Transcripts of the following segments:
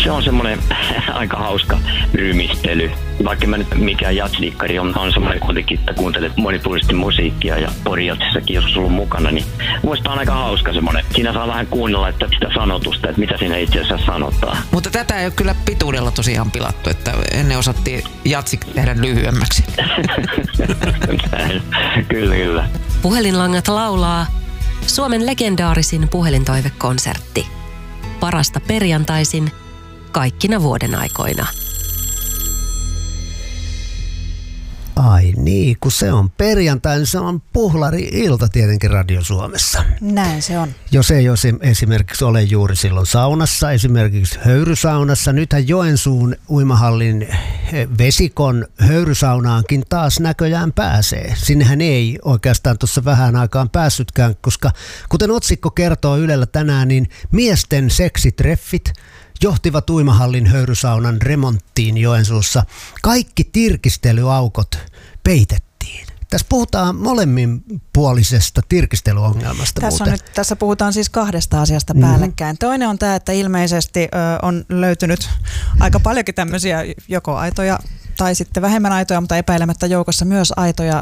se on semmoinen aika hauska rymistely. Vaikka mä nyt mikään jatsdikkari on semmoinen kuitenkin, että kuuntelet monipuolisesti musiikkia ja Pori-jatsissakin joskus ollut mukana, niin muista on aika hauska semmoinen. Siinä saa vähän kuunnella että sitä sanotusta, että mitä siinä itse asiassa sanotaan. Mutta tätä ei ole kyllä pituudella tosiaan pilattu, että ennen osattiin jatsi tehdä lyhyemmäksi. Kyllä. Puhelinlangat laulaa Suomen legendaarisin puhelintoivekonsertti. Parasta perjantaisin kaikkina vuoden aikoina. Ai niin, kun se on perjantai, niin se on puhlari-ilta tietenkin Radio Suomessa. Näin se on. Jos ei esimerkiksi ole juuri silloin saunassa, esimerkiksi höyrysaunassa. Nythän Joensuun uimahallin vesikon höyrysaunaankin taas näköjään pääsee. Sinnehän ei oikeastaan tuossa vähän aikaan päässytkään, koska kuten otsikko kertoo Ylellä tänään, niin miesten seksitreffit johtivat uimahallin höyrysaunan remonttiin Joensuussa. Kaikki tirkistelyaukot peitettiin. Tässä puhutaan molemminpuolisesta tirkistelyongelmasta. Tässä puhutaan siis kahdesta asiasta päällekkäin. Toinen on tämä, että ilmeisesti on löytynyt aika paljonkin tämmöisiä joko aitoja tai sitten vähemmän aitoja, mutta epäilemättä joukossa myös aitoja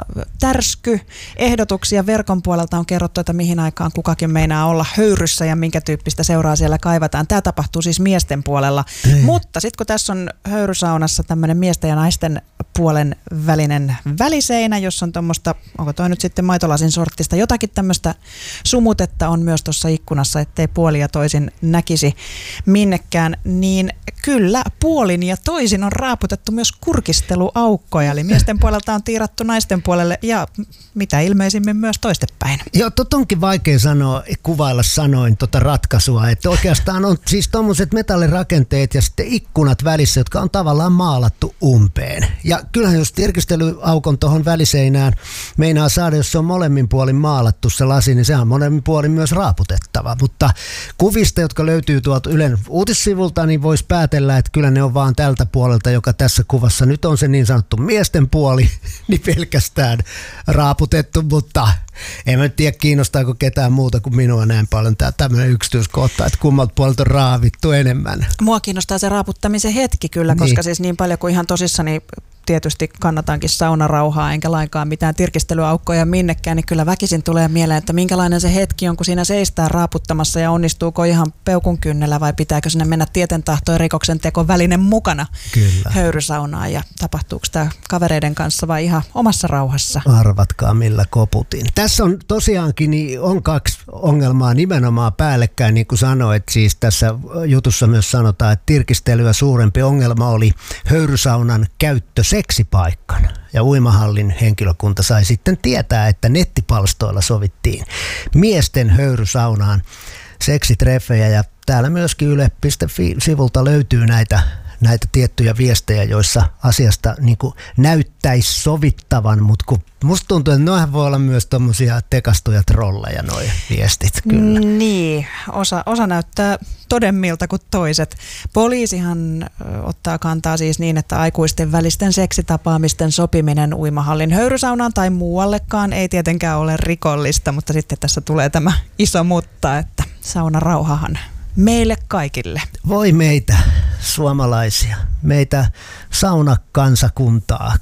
ehdotuksia. Verkon puolelta on kerrottu, että mihin aikaan kukakin meinaa olla höyryssä ja minkä tyyppistä seuraa siellä kaivataan. Tämä tapahtuu siis miesten puolella. Mutta sitten kun tässä on höyrysaunassa tämmöinen miesten ja naisten puolen välinen väliseinä, jossa on tuommoista, onko toi nyt sitten maitolasin sorttista, jotakin tämmöistä sumutetta on myös tuossa ikkunassa, ettei puoli ja toisin näkisi minnekään, niin kyllä puolin ja toisin on raaputettu myös kurkisteluaukkoja, eli miesten puolelta on tiirattu naisten puolelle ja mitä ilmeisimmin myös toistepäin. Joo, onkin vaikea kuvailla sanoin ratkaisua, että oikeastaan on siis tommoset metallirakenteet ja sitten ikkunat välissä, jotka on tavallaan maalattu umpeen. Ja kyllähän jos tirkistelyaukon tuohon väliseinään meinaa saada, jos se on molemmin puolin maalattu se lasi, niin se on molemmin puolin myös raaputettava. Mutta kuvista, jotka löytyy tuolta Ylen uutissivulta, niin voisi päätellä, että kyllä ne on vaan tältä puolelta, joka tässä kuvassa nyt on se niin sanottu miesten puoli, niin pelkästään raaputettu, mutta en mä tiedä kiinnostaako ketään muuta kuin minua näin paljon tämä tämmöinen yksityiskohta, että kummalta puolelta on raavittu enemmän. Mua kiinnostaa se raaputtamisen hetki kyllä, koska siis niin paljon kuin ihan tosissani tietysti kannatankin saunarauhaa enkä lainkaan mitään tirkistelyaukkoja minnekään, niin kyllä väkisin tulee mieleen, että minkälainen se hetki on, kun siinä seistää raaputtamassa ja onnistuuko ihan peukun kynnellä vai pitääkö sinne mennä tieten tahtoen rikoksen tekon välinen mukana höyrysaunaan ja tapahtuuko tämä kavereiden kanssa vai ihan omassa rauhassa? Arvatkaa millä koputin. Tässä on tosiaankin niin on kaksi ongelmaa nimenomaan päällekkäin, niin kuin sanoit, siis tässä jutussa myös sanotaan, että tirkistelyä suurempi ongelma oli höyrysaunan käyttö seksipaikkana. Ja uimahallin henkilökunta sai sitten tietää, että nettipalstoilla sovittiin miesten höyrysaunaan seksitreffejä. Ja täällä myöskin yle.fi-sivulta löytyy näitä tiettyjä viestejä, joissa asiasta niin kuin näyttäisi sovittavan, mutta kun musta tuntuu, että noihän voi olla myös tommosia tekastuja trolleja noi viestit kyllä. Niin, osa näyttää todemmilta kuin toiset. Poliisihan ottaa kantaa siis niin, että aikuisten välisten seksitapaamisten sopiminen uimahallin höyrysaunaan tai muuallekaan ei tietenkään ole rikollista, mutta sitten tässä tulee tämä iso mutta, että saunarauhahan meille kaikille. Voi meitä suomalaisia, meitä saunakansakuntaa